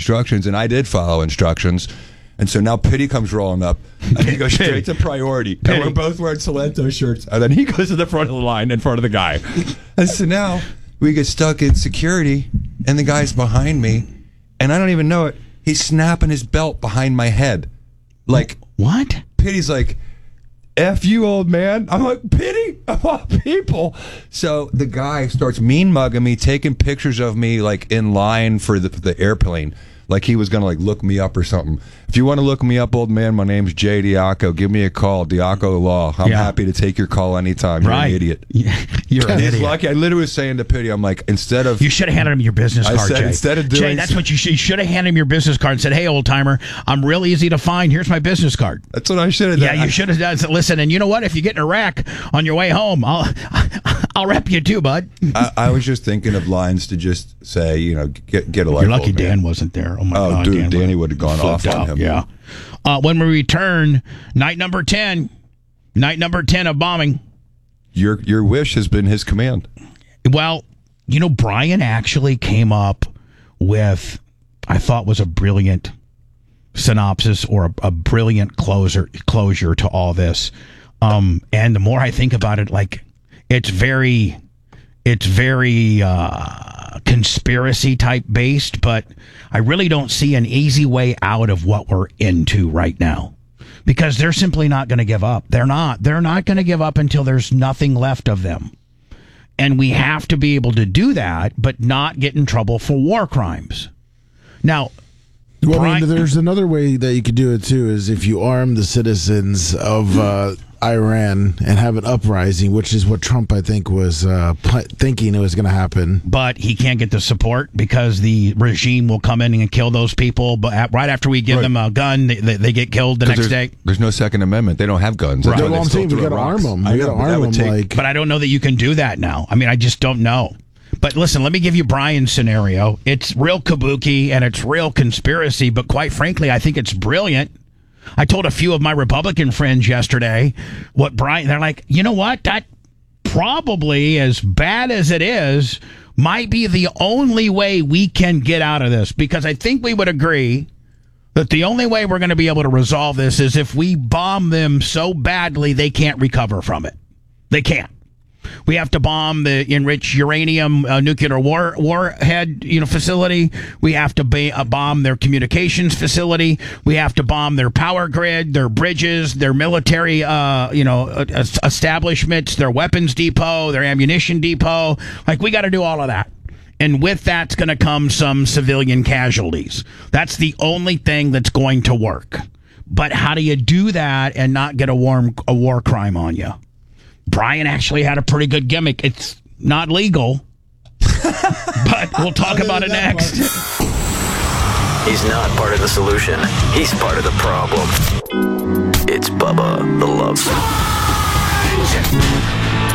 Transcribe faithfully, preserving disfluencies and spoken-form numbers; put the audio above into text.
instructions, and I did follow instructions. And so now Pity comes rolling up, and he goes straight to priority. Pity. And we're both wearing Salento shirts, and then he goes to the front of the line in front of the guy. And so now we get stuck in security, and the guy's behind me, and I don't even know it. He's snapping his belt behind my head. Like, what? Pity's like, F you, old man. I'm like, Pity? Of all people. So the guy starts mean mugging me, taking pictures of me, like, in line for the, the airplane. Like he was going to like look me up or something. If you want to look me up, old man, my name's Jay Diaco. Give me a call, Diaco Law. I'm yeah. happy to take your call anytime. You're right. an idiot. You're an idiot. Lucky. I literally was saying to Pity, I'm like, instead of... You should have handed him your business card, I said, Jay. Instead of doing... Jay, that's what you should... You should have handed him your business card and said, hey, old timer, I'm real easy to find. Here's my business card. That's what I should have done. Yeah, you should have done. Listen, and you know what? If you get in a wreck on your way home, I'll I'll rep you too, bud. I, I was just thinking of lines to just say, you know, get get a life. You're lucky old, Dan wasn't there. Oh, my oh, God. dude, Dan Danny would have gone off out. on him. Yeah. Uh, when we return, night number ten, night number ten of bombing. Your your wish has been his command. Well, you know, Brian actually came up with, I thought was a brilliant synopsis or a, a brilliant closer closure to all this. Um, and the more I think about it, like it's very, it's very uh, conspiracy type based, but I really don't see an easy way out of what we're into right now. Because they're simply not going to give up. They're not. They're not going to give up until there's nothing left of them. And we have to be able to do that, but not get in trouble for war crimes. Now, well, Brian, I mean, there's another way that you could do it, too, is if you arm the citizens of uh, Iran and have an uprising, which is what Trump, I think, was uh, pl- thinking it was going to happen. But he can't get the support because the regime will come in and kill those people. But at, right after we give right. them a gun, they, they, they get killed the next there's, day. There's no Second Amendment. They don't have guns. Right. Well, I'm saying we got to arm them. We got to arm them. Take, like, but I don't know that you can do that now. I mean, I just don't know. But listen, let me give you Brian's scenario. It's real kabuki and it's real conspiracy, but quite frankly, I think it's brilliant. I told a few of my Republican friends yesterday what Brian, they're like, you know what? That probably, as bad as it is, might be the only way we can get out of this. Because I think we would agree that the only way we're going to be able to resolve this is if we bomb them so badly they can't recover from it. They can't. We have to bomb the enriched uranium uh, nuclear war warhead, you know, facility. We have to ba- uh, bomb their communications facility. We have to bomb their power grid, their bridges, their military, uh, you know, uh, establishments, their weapons depot, their ammunition depot. Like, we got to do all of that. And with that's going to come some civilian casualties. That's the only thing that's going to work. But how do you do that and not get a war, a war crime on you? Brian actually had a pretty good gimmick. It's not legal, but we'll talk about it next. He's not part of the solution. He's part of the problem. It's Bubba the Love Sponge.